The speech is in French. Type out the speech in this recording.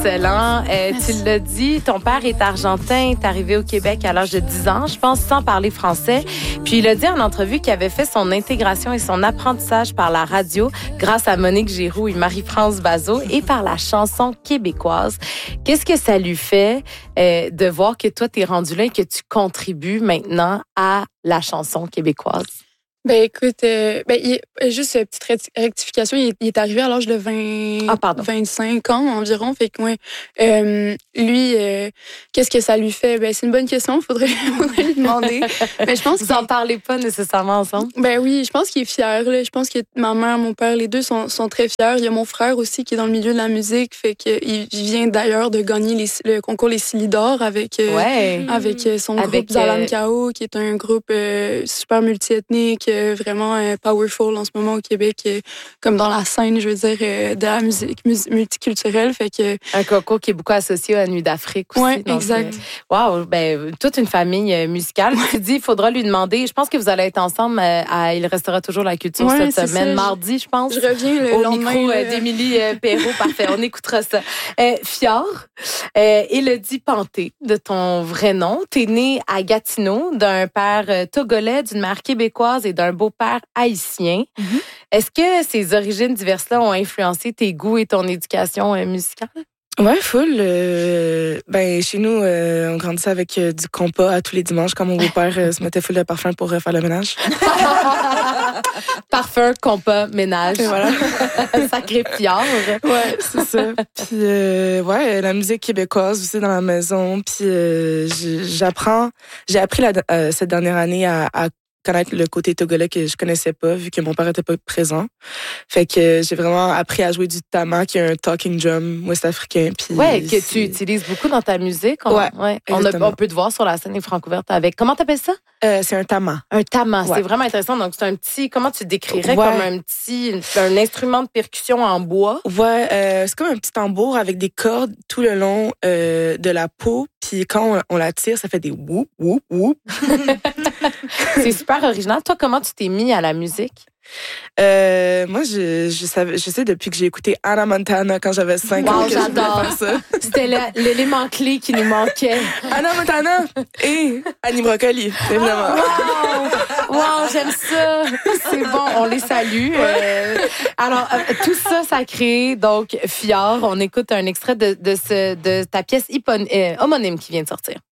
Excellent. Tu l'as dit, ton père est argentin, est arrivé au Québec à l'âge de 10 ans, je pense, sans parler français. Puis il a dit en entrevue qu'il avait fait son intégration et son apprentissage par la radio grâce à Monique Giroux et Marie-France Bazot et par la chanson québécoise. Qu'est-ce que ça lui fait de voir que toi, t'es rendu là et que tu contribues maintenant à la chanson québécoise? Ben écoute, juste une petite rectification, il est arrivé à l'âge de 25 ans environ, fait que lui, qu'est-ce que ça lui fait? Ben c'est une bonne question, faudrait lui demander. Mais je pense vous en parlez pas nécessairement ensemble. Ben oui, je pense qu'il est fier là. Je pense que ma mère, mon père, les deux sont très fiers. Il y a mon frère aussi qui est dans le milieu de la musique, fait que il vient d'ailleurs de gagner le concours Les Silidor avec son groupe Zalam Kao, qui est un groupe super multiethnique. Vraiment powerful en ce moment au Québec, comme dans la scène, je veux dire, de la musique multiculturelle. Fait que un concours qui est beaucoup associé à la Nuit d'Afrique aussi. Oui, exact. Wow, ben toute une famille musicale. Tu dis, il faudra lui demander. Je pense que vous allez être ensemble Il restera toujours la culture cette semaine, mardi, je pense. Je reviens le lendemain. Au micro d'Émilie Perrault. Parfait, on écoutera ça. Fior, Élodie Panté, de ton vrai nom. T'es née à Gatineau d'un père togolais, d'une mère québécoise et d'un beau-père haïtien. Mm-hmm. Est-ce que ces origines diverses-là ont influencé tes goûts et ton éducation musicale? Ouais, full. Chez nous, on grandissait avec du compas à tous les dimanches quand mon beau-père se mettait full de parfum pour faire le ménage. Parfum, compas, ménage. Et voilà. Sacré Fior. Ouais, c'est ça. Puis, la musique québécoise aussi dans la maison. Puis, j'ai appris cette dernière année à connaître le côté togolais que je connaissais pas, vu que mon père était pas présent. Fait que j'ai vraiment appris à jouer du tama, qui est un talking drum ouest-africain. Puis que tu utilises beaucoup dans ta musique. On peut te voir sur la scène des Francouverte avec... Comment t'appelles ça? C'est un tama. Un tama, c'est vraiment intéressant. Donc, c'est un petit... Comment tu décrirais comme un instrument de percussion en bois? Ouais, c'est comme un petit tambour avec des cordes tout le long de la peau. Puis quand on la tire, ça fait des whoop, whoop, whoop. C'est super original. Toi, comment tu t'es mis à la musique? Moi, je sais depuis que j'ai écouté Hannah Montana quand j'avais 5 ans. J'adore ça. C'était l'élément clé qui nous manquait. Hannah Montana et Annie Brocoli, évidemment. Wow, j'aime ça. C'est bon, on les salue. Alors, tout ça, ça crée donc Fior. On écoute un extrait de ta pièce homonyme qui vient de sortir.